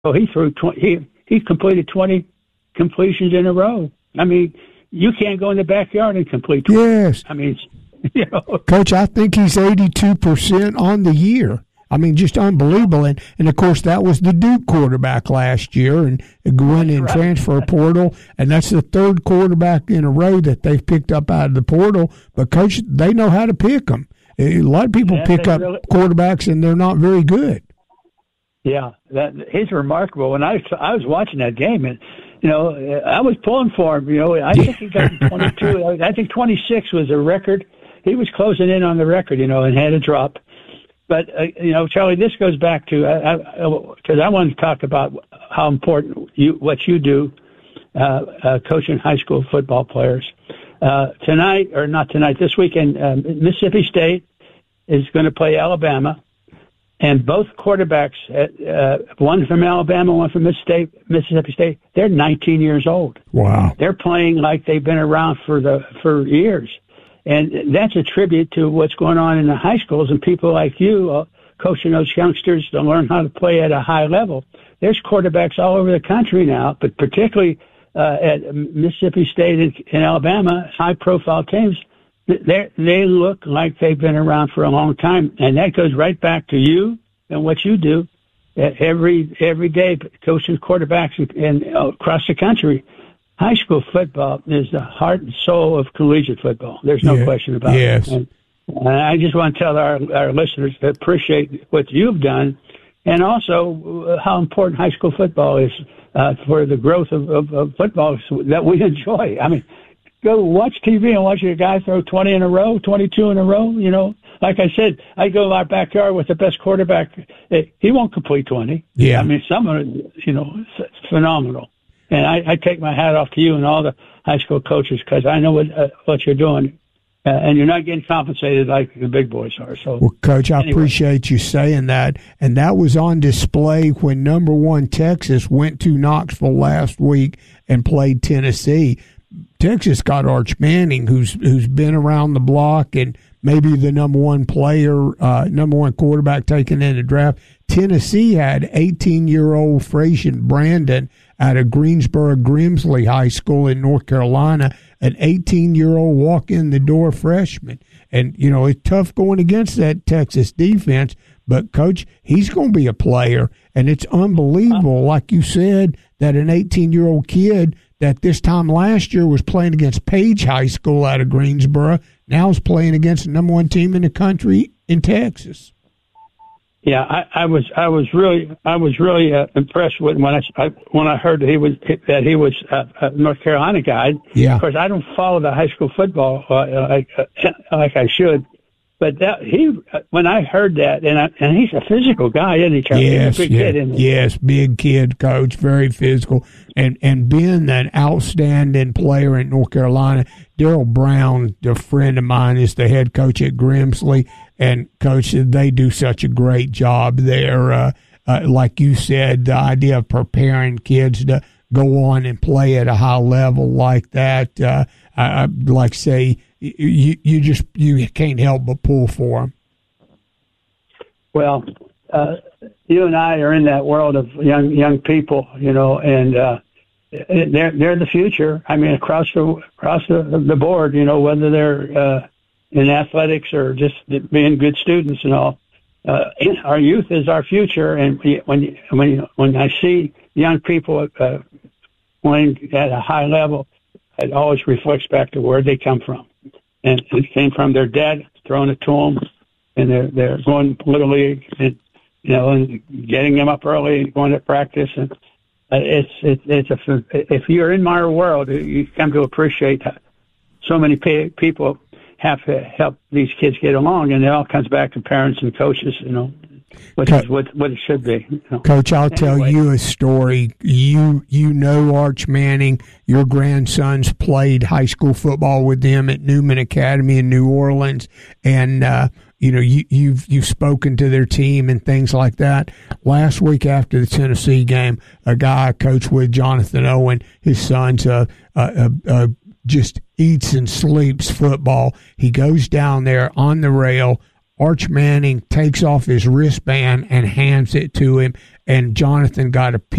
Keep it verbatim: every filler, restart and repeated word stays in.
he threw twenty. He he completed twenty completions in a row. I mean, you can't go in the backyard and complete twenty. Yes. I mean, you know, Coach, I think he's eighty-two percent on the year. I mean, just unbelievable. And, and of course, that was the Duke quarterback last year and went in right. transfer portal. And that's the third quarterback in a row that they've picked up out of the portal. But, Coach, they know how to pick them. A lot of people yeah, pick up really, quarterbacks, and they're not very good. Yeah, that he's remarkable. And I, I was watching that game, and, you know, I was pulling for him. You know, I think he got twenty-two. I think twenty-six was a record. He was closing in on the record, you know, and had a drop. But, uh, you know, Charlie, this goes back to, because I, I, I want to talk about how important you, what you do, uh, uh, coaching high school football players. Uh, tonight, or not tonight, this weekend, uh, Mississippi State is going to play Alabama. And both quarterbacks, uh, one from Alabama, one from Mississippi State, Mississippi State, they're nineteen years old. Wow. They're playing like they've been around for the for years. And that's a tribute to what's going on in the high schools and people like you uh, coaching those youngsters to learn how to play at a high level. There's quarterbacks all over the country now, but particularly uh, at Mississippi State and, and Alabama, high-profile teams. They they look like they've been around for a long time, and that goes right back to you and what you do every every day, coaching quarterbacks and, and uh, across the country. High school football is the heart and soul of collegiate football. There's no yeah, question about yes. it. And, and I just want to tell our, our listeners to appreciate what you've done and also how important high school football is uh, for the growth of, of, of football that we enjoy. I mean, go watch T V and watch a guy throw twenty in a row, twenty-two in a row. You know, like I said, I go to our backyard with the best quarterback. He won't complete twenty. Yeah. I mean, some are, you know, it's phenomenal. And I, I take my hat off to you and all the high school coaches because I know what uh, what you're doing, uh, and you're not getting compensated like the big boys are. So, well, Coach, I anyway. appreciate you saying that, and that was on display when number one Texas went to Knoxville last week and played Tennessee. Texas got Arch Manning, who's who's been around the block and maybe the number one player, uh, number one quarterback taken in the draft. Tennessee had eighteen-year-old Frasian Brandon out of Greensboro Grimsley High School in North Carolina, an eighteen-year-old walk-in-the-door freshman. And, you know, it's tough going against that Texas defense, but, Coach, he's going to be a player. And it's unbelievable, like you said, that an eighteen-year-old kid that this time last year was playing against Page High School out of Greensboro, now is playing against the number one team in the country in Texas. Yeah, I, I was, I was really, I was really uh, impressed with when I, I when I heard that he was that he was a, a North Carolina guy. Yeah. Of course, I don't follow the high school football uh, like uh, like I should, but that he when I heard that, and I, and he's a physical guy, isn't he, Charlie? Yes, he's a big yeah, kid, isn't he? yes, big kid, Coach, very physical, and and being an outstanding player in North Carolina. Daryl Brown, a friend of mine, is the head coach at Grimsley, and Coach, they do such a great job there. Uh, uh, like you said, the idea of preparing kids to go on and play at a high level like that, uh, I, I like say, you you just you can't help but pull for them. Well, uh, you and I are in that world of young young people, you know, and uh, they're they're the future. I mean, across the across the, the board, you know, whether they're uh, in athletics or just being good students and all. Uh, our youth is our future, and when when when I see young people uh, playing at a high level, it always reflects back to where they come from, and it came from their dad throwing it to them, and they're they're going little league, and you know, and getting them up early and going to practice, and uh, it's it's it's a if you're in my world, you come to appreciate so many pay, people. Have to help these kids get along, and it all comes back to parents and coaches, you know, which Co- is what, what it should be. You know. Coach, I'll anyway. tell you a story. You you know Arch Manning. Your grandsons played high school football with them at Newman Academy in New Orleans, and uh, you know you, you've you've spoken to their team and things like that. Last week after the Tennessee game, a guy I coached with, Jonathan Owen, his son's a a, a, a just eats and sleeps football. He goes down there on the rail. Arch Manning takes off his wristband and hands it to him, and Jonathan got a